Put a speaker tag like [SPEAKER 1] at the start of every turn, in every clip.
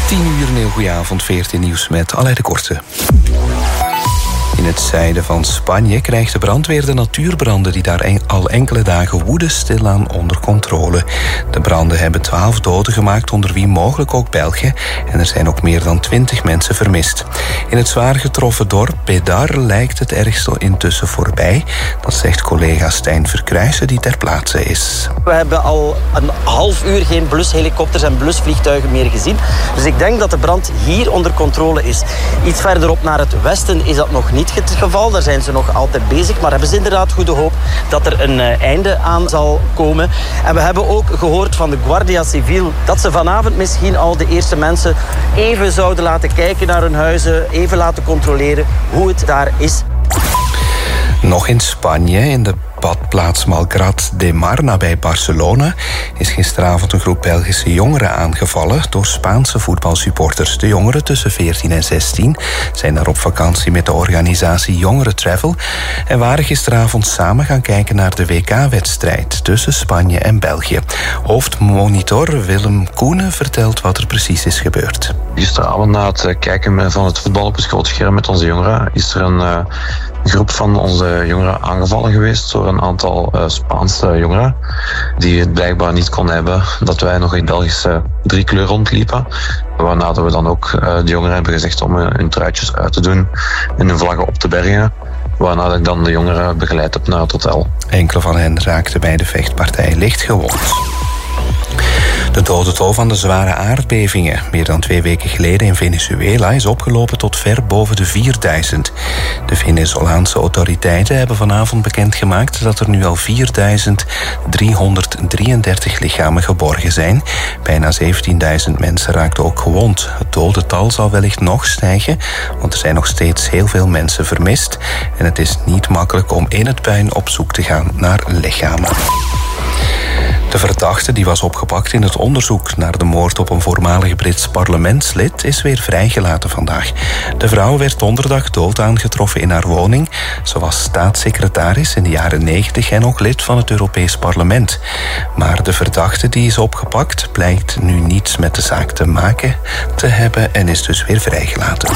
[SPEAKER 1] 10 uur, een heel goede avond, 14 nieuws met Aleid de Korte. In het zuiden van Spanje krijgt de brandweer de natuurbranden die daar al enkele dagen woeden stilaan onder controle. De branden hebben 12 doden gemaakt, onder wie mogelijk ook Belgen, en er zijn ook meer dan 20 mensen vermist. In het zwaar getroffen dorp Pedar lijkt het ergste intussen voorbij. Dat zegt collega Stijn Verkruijsen, die ter plaatse is.
[SPEAKER 2] We hebben al een half uur geen blushelikopters en blusvliegtuigen meer gezien. Dus ik denk dat de brand hier onder controle is. Iets verderop naar het westen is dat nog niet het geval. Daar zijn ze nog altijd bezig. Maar hebben ze inderdaad goede hoop dat er een einde aan zal komen. En we hebben ook gehoord van de Guardia Civil dat ze vanavond misschien al de eerste mensen even zouden laten kijken naar hun huizen. Even laten controleren hoe het daar is.
[SPEAKER 1] Nog in Spanje, in de badplaats Malgrat de Mar nabij Barcelona, is gisteravond een groep Belgische jongeren aangevallen door Spaanse voetbalsupporters. De jongeren tussen 14 en 16 zijn daar op vakantie met de organisatie Jongeren Travel en waren gisteravond samen gaan kijken naar de WK-wedstrijd tussen Spanje en België. Hoofdmonitor Willem Koenen vertelt wat er precies is gebeurd.
[SPEAKER 3] Gisteravond na het kijken van het voetbal op het groot scherm met onze jongeren is er een groep van onze jongeren aangevallen geweest door een aantal Spaanse jongeren die het blijkbaar niet kon hebben dat wij nog in Belgische driekleur rondliepen. Waarna we dan ook de jongeren hebben gezegd om hun truitjes uit te doen en hun vlaggen op te bergen. Waarna ik dan de jongeren begeleid heb naar het hotel.
[SPEAKER 1] Enkele van hen raakten bij de vechtpartij licht gewond. De dodental van de zware aardbevingen meer dan 2 weken geleden in Venezuela is opgelopen tot ver boven de 4000. De Venezolaanse autoriteiten hebben vanavond bekendgemaakt dat er nu al 4333 lichamen geborgen zijn. Bijna 17.000 mensen raakten ook gewond. Het dodental zal wellicht nog stijgen, want er zijn nog steeds heel veel mensen vermist. En het is niet makkelijk om in het puin op zoek te gaan naar lichamen. De verdachte die was opgepakt in het onderzoek naar de moord op een voormalig Brits parlementslid is weer vrijgelaten vandaag. De vrouw werd donderdag dood aangetroffen in haar woning. Ze was staatssecretaris in de jaren 90 en ook lid van het Europees Parlement. Maar de verdachte die is opgepakt blijkt nu niets met de zaak te maken te hebben en is dus weer vrijgelaten.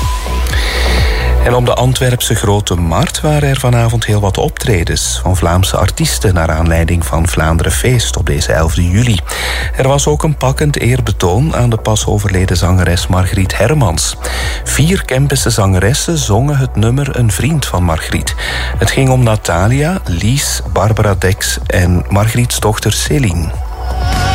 [SPEAKER 1] En op de Antwerpse Grote Markt waren er vanavond heel wat optredens van Vlaamse artiesten naar aanleiding van Vlaanderen Feest op deze 11 juli. Er was ook een pakkend eerbetoon aan de pas overleden zangeres Margriet Hermans. 4 Kempische zangeressen zongen het nummer Een vriend van Margriet. Het ging om Natalia, Lies, Barbara Dex en Margriets dochter Céline.